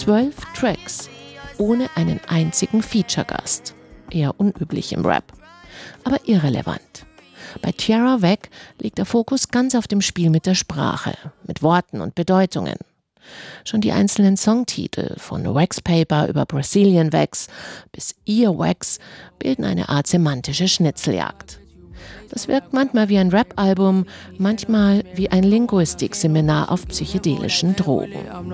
12 Tracks, ohne einen einzigen Feature-Gast. Eher unüblich im Rap, aber irrelevant. Bei Tierra Whack liegt der Fokus ganz auf dem Spiel mit der Sprache, mit Worten und Bedeutungen. Schon die einzelnen Songtitel, von Wax Paper über Brazilian Wax bis Earwax, bilden eine Art semantische Schnitzeljagd. Das wirkt manchmal wie ein Rap-Album, manchmal wie ein Linguistikseminar auf psychedelischen Drogen.